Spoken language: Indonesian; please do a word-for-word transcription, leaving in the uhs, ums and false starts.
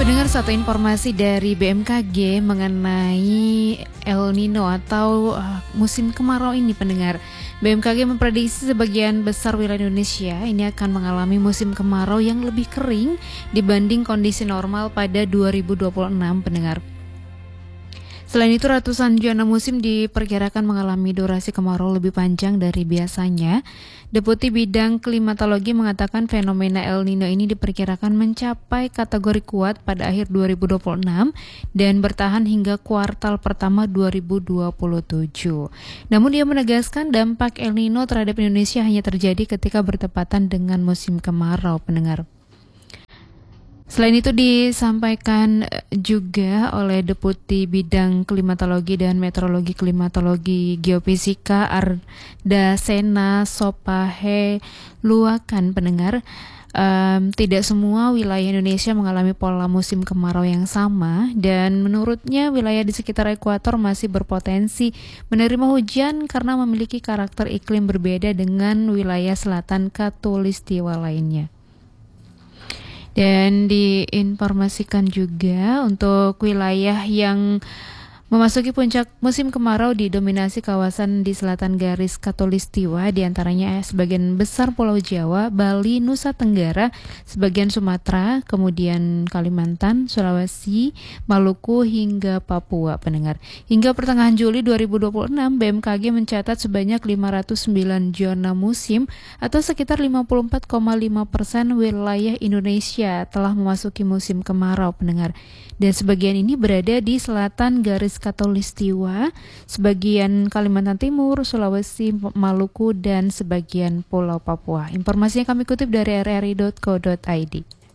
Pendengar, satu informasi dari B M K G mengenai El Nino atau uh, musim kemarau ini, pendengar. B M K G memprediksi sebagian besar wilayah Indonesia ini akan mengalami musim kemarau yang lebih kering dibanding kondisi normal pada dua ribu dua puluh enam, pendengar. Selain itu, ratusan zona musim diperkirakan mengalami durasi kemarau lebih panjang dari biasanya. Deputi Bidang Klimatologi mengatakan fenomena El Nino ini diperkirakan mencapai kategori kuat pada akhir dua ribu dua puluh enam dan bertahan hingga kuartal pertama dua ribu dua puluh tujuh. Namun dia menegaskan dampak El Nino terhadap Indonesia hanya terjadi ketika bertepatan dengan musim kemarau, pendengar. Selain itu disampaikan juga oleh Deputi Bidang Klimatologi dan Meteorologi Klimatologi Geofisika Ardasena Sopahe Luakan, pendengar, um, tidak semua wilayah Indonesia mengalami pola musim kemarau yang sama, dan menurutnya wilayah di sekitar ekuator masih berpotensi menerima hujan karena memiliki karakter iklim berbeda dengan wilayah selatan khatulistiwa lainnya. Dan diinformasikan juga untuk wilayah yang memasuki puncak musim kemarau didominasi kawasan di selatan garis khatulistiwa, diantaranya sebagian besar Pulau Jawa, Bali, Nusa Tenggara, sebagian Sumatera, kemudian Kalimantan, Sulawesi, Maluku, hingga Papua, pendengar. Hingga pertengahan Juli dua ribu dua puluh enam, B M K G mencatat sebanyak lima ratus sembilan zona musim atau sekitar lima puluh empat koma lima persen wilayah Indonesia telah memasuki musim kemarau, pendengar. Dan sebagian ini berada di selatan garis khatulistiwa, sebagian Kalimantan Timur, Sulawesi, Maluku, dan sebagian Pulau Papua. Informasinya kami kutip dari r r i dot co dot i d.